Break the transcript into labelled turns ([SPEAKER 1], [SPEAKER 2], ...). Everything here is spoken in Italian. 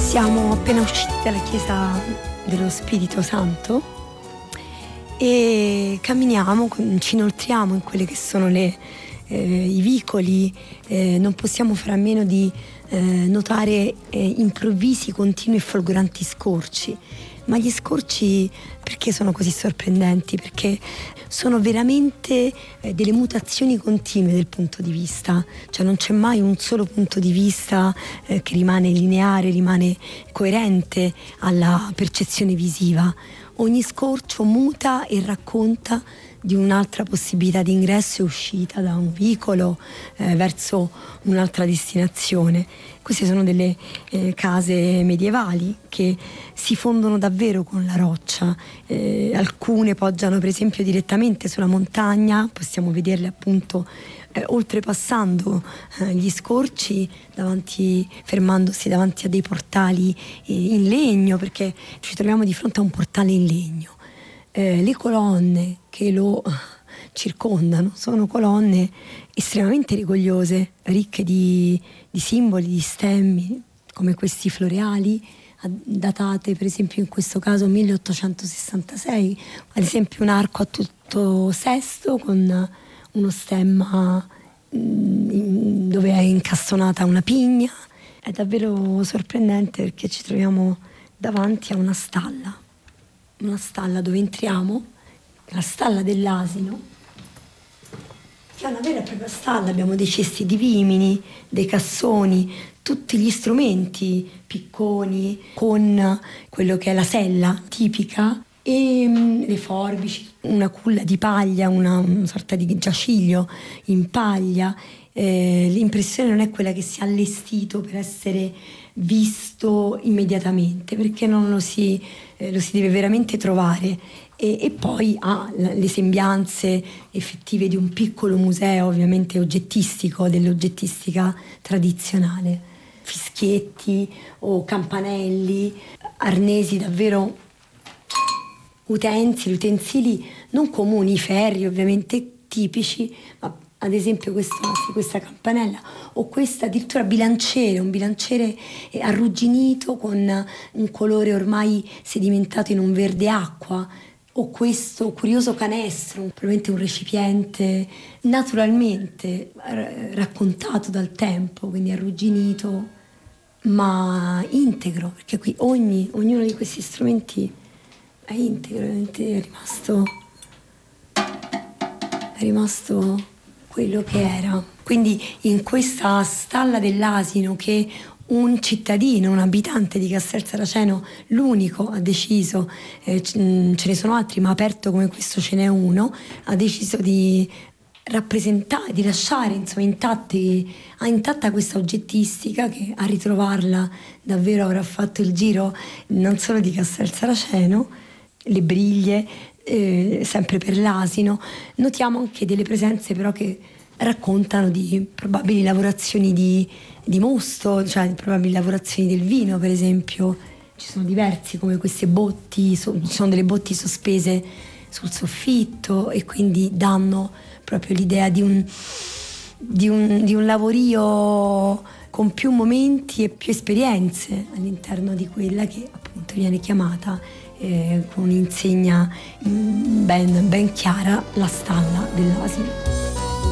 [SPEAKER 1] Siamo appena usciti dalla chiesa dello Spirito Santo e camminiamo, ci inoltriamo in quelle che sono i vicoli. Non possiamo fare a meno di notare improvvisi, continui e folgoranti scorci. Ma gli scorci perché sono così sorprendenti? Perché sono veramente delle mutazioni continue del punto di vista, cioè non c'è mai un solo punto di vista che rimane lineare, rimane coerente alla percezione visiva. Ogni scorcio muta e racconta di un'altra possibilità di ingresso e uscita da un vicolo verso un'altra destinazione. Queste sono delle case medievali che si fondono davvero con la roccia. Alcune poggiano per esempio direttamente sulla montagna, possiamo vederle appunto oltrepassando gli scorci, fermandosi davanti a dei portali in legno, perché ci troviamo di fronte a un portale in legno. Le colonne che lo circondano sono colonne estremamente rigogliose, ricche di simboli, di stemmi, come questi floreali, datate per esempio in questo caso 1866, ad esempio un arco a tutto sesto con uno stemma dove è incastonata una pigna. È davvero sorprendente perché ci troviamo davanti a una stalla dove entriamo, la stalla dell'asino, che è una vera e propria stalla. Abbiamo dei cesti di vimini, dei cassoni, tutti gli strumenti, picconi, con quello che è la sella tipica e le forbici, una culla di paglia, una sorta di giaciglio in paglia. L'impressione non è quella che sia allestito per essere visto immediatamente, perché non lo si deve veramente trovare, e poi ha le sembianze effettive di un piccolo museo, ovviamente oggettistico, dell'oggettistica tradizionale. Fischietti o campanelli, arnesi davvero utensili non comuni, i ferri ovviamente tipici, ma ad esempio questa campanella o questa addirittura un bilanciere arrugginito con un colore ormai sedimentato in un verde acqua, o questo curioso canestro, probabilmente un recipiente naturalmente raccontato dal tempo, quindi arrugginito ma integro, perché qui ognuno di questi strumenti è integro, è rimasto quello che era. Quindi in questa stalla dell'asino, che un cittadino, un abitante di Castel Saraceno, l'unico, ha deciso, ce ne sono altri ma aperto come questo ce n'è uno, ha deciso di rappresentare, di lasciare insomma intatta questa oggettistica, che a ritrovarla davvero avrà fatto il giro non solo di Castel Saraceno. Le briglie, sempre per l'asino. Notiamo anche delle presenze però che raccontano di probabili lavorazioni di mosto, cioè probabili lavorazioni del vino, per esempio. Ci sono diversi, come queste botti, ci sono delle botti sospese sul soffitto, e quindi danno proprio l'idea di un lavorio con più momenti e più esperienze all'interno di quella che appunto viene chiamata con un'insegna ben chiara la stalla dell'asino.